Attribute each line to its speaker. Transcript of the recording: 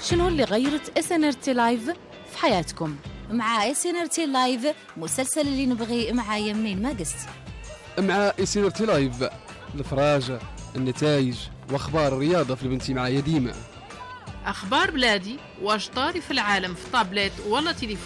Speaker 1: شنو اللي غيرت SNRT لايف في حياتكم؟
Speaker 2: مع SNRT لايف مسلسل اللي نبغي مع يمين ما قست.
Speaker 3: مع SNRT لايف الفراج، النتائج واخبار الرياضه في البنتي معايا ديما.
Speaker 4: اخبار بلادي واش طاري في العالم في طابلت ولا تليفون.